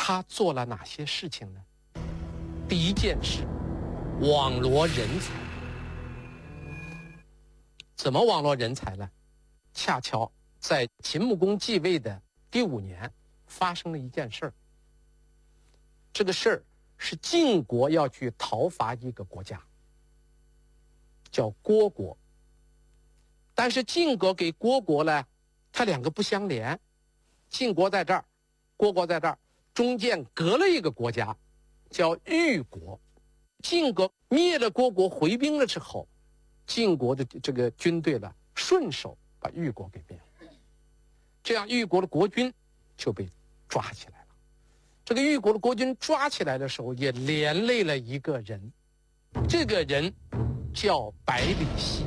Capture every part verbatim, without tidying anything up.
他做了哪些事情呢？第一件事，网罗人才。怎么网罗人才呢？恰巧在秦穆公继位的第五年，发生了一件事儿。这个事儿是晋国要去讨伐一个国家，叫虢国。但是晋国给虢国呢，它两个不相连，晋国在这儿，虢国在这儿，中间隔了一个国家，叫豫国。晋国灭了虢国，回兵了之后，晋国的这个军队呢，顺手把豫国给灭了，这样豫国的国君就被抓起来了。这个豫国的国君抓起来的时候，也连累了一个人，这个人叫百里奚，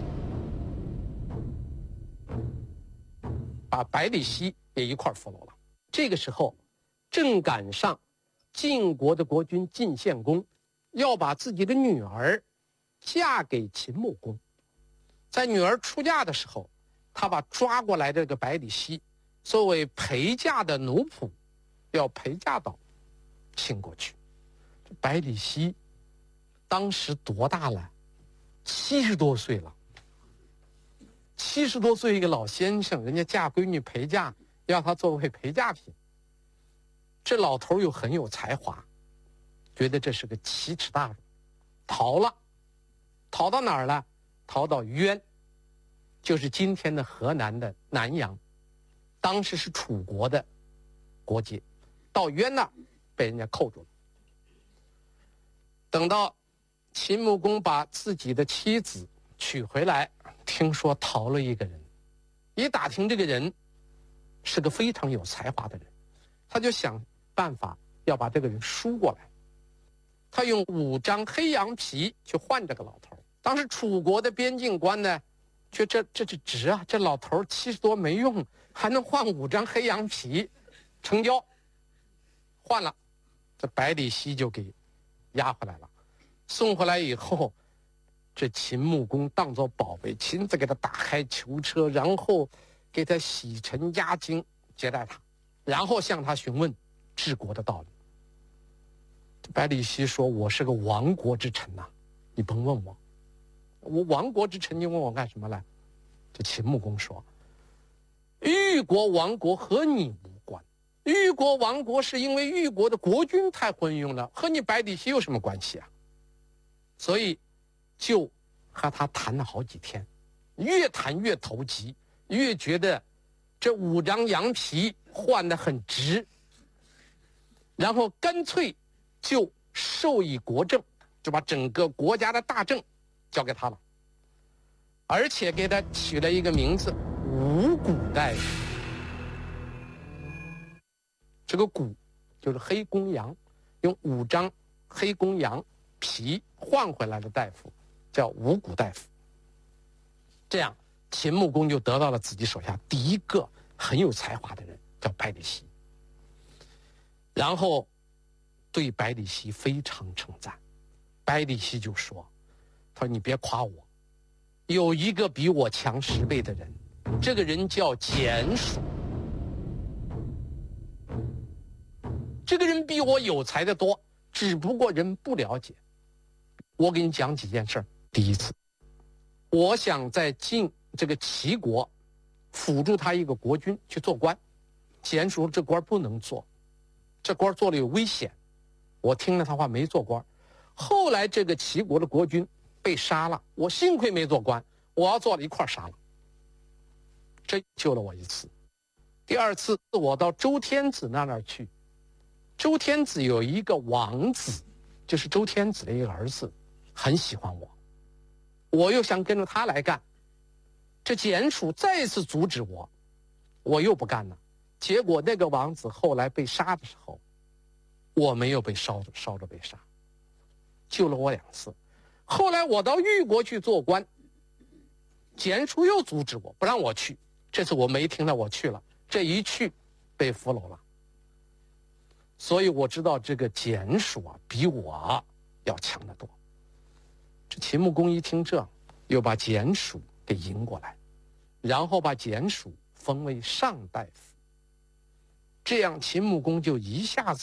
把百里奚也一块俘虏了。这个时候正赶上晋国的国君晋献公要把自己的女儿嫁给秦穆公，在女儿出嫁的时候，他把抓过来的这个百里奚作为陪嫁的奴仆，要陪嫁到秦国去。百里奚当时多大了？七十多岁了。七十多岁一个老先生，人家嫁闺女陪嫁，要他作为陪嫁品。这老头又很有才华，觉得这是个奇耻大辱，逃了。逃到哪儿了？逃到渊，就是今天的河南的南阳，当时是楚国的国界。到渊那儿被人家扣住了。等到秦穆公把自己的妻子娶回来，听说逃了一个人，一打听这个人是个非常有才华的人，他就想办法要把这个人赎过来。他用五张黑羊皮去换这个老头。当时楚国的边境官呢，觉得这这是值啊，这老头七十多没用，还能换五张黑羊皮，成交。换了，这百里奚就给押回来了。送回来以后，这秦穆公当作宝贝，亲自给他打开囚车，然后给他洗尘压惊，接待他，然后向他询问治国的道理。百里奚说：“我是个亡国之臣呐、啊，你甭问我，我亡国之臣，你问我干什么来？”这秦穆公说：“豫国亡国和你无关，豫国亡国是因为豫国的国君太昏庸了，和你百里奚有什么关系啊？”所以就和他谈了好几天，越谈越投机，越觉得这五张羊皮换得很值，然后干脆就授以国政，就把整个国家的大政交给他了，而且给他取了一个名字五谷大夫。这个谷就是黑公羊，用五张黑公羊皮换回来的大夫叫五谷大夫。这样秦穆公就得到了自己手下第一个很有才华的人，叫百里奚。然后对百里奚非常称赞。百里奚就说：“他说你别夸我，有一个比我强十倍的人，这个人叫简属。这个人比我有才的多，只不过人不了解。我给你讲几件事儿。第一次，我想在晋这个齐国辅助他一个国君去做官，简属这官不能做，这官做了有危险。我听了他话没做官。后来这个齐国的国君被杀了，我幸亏没做官，我要做了一块杀了。这救了我一次。第二次，我到周天子那儿去，周天子有一个王子，就是周天子的一个儿子，很喜欢我，我又想跟着他来干。这简属再次阻止我，我又不干了。结果那个王子后来被杀的时候，我没有被烧着烧着被杀，救了我两次。后来我到豫国去做官，简属又阻止我，不让我去。这次我没听到，我去了，这一去被俘虏了。所以我知道这个简属啊，比我要强得多。这秦穆公一听这，又把简属给迎过来，然后把简属封为上大夫。这样秦穆公就一下子